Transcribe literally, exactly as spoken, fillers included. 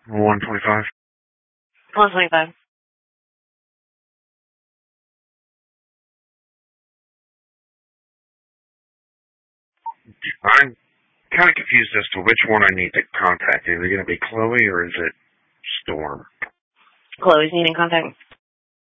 one twenty-five. one twenty-five. I'm kind of confused as to which one I need to contact. Is it going to be Chloe or is it Storm? Chloe's needing contact.